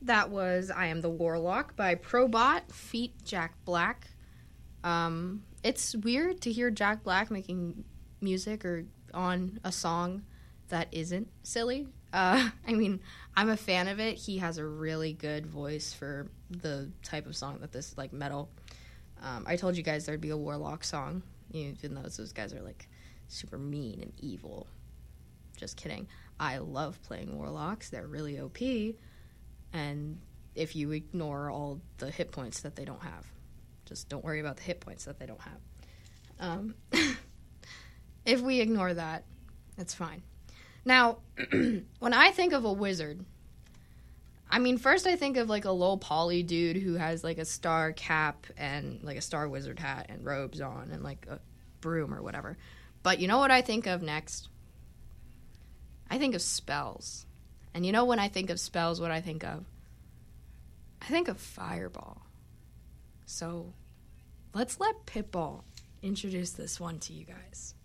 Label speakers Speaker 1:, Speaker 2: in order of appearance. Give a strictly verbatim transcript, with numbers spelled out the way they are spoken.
Speaker 1: that was I Am the Warlock by Probot feat. Jack Black. Um, it's weird to hear Jack Black making music or on a song that isn't silly. Uh, I mean, I'm a fan of it. He has a really good voice for the type of song that this is, like, metal. Um, I told you guys there'd be a Warlock song, even though those guys are, like, super mean and evil. Just kidding. I love playing Warlocks. They're really O P. And if you ignore all the hit points that they don't have. Just don't worry about the hit points that they don't have. Um, if we ignore that, it's fine. Now, when I think of a wizard, I mean, first I think of, like, a low poly dude who has, like, a star cap and, like, a star wizard hat and robes on and, like, a broom or whatever. But you know what I think of next? I think of spells. And you know when I think of spells, what I think of? I think of Fireball. So let's let Pitbull introduce this one to you guys.